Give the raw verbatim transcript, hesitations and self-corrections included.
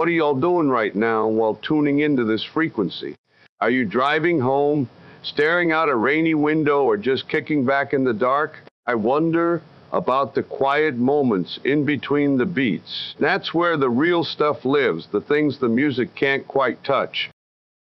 what are y'all doing right now while tuning into this frequency? Are you driving home, staring out a rainy window, or just kicking back in the dark? I wonder about the quiet moments in between the beats. That's where the real stuff lives, the things the music can't quite touch.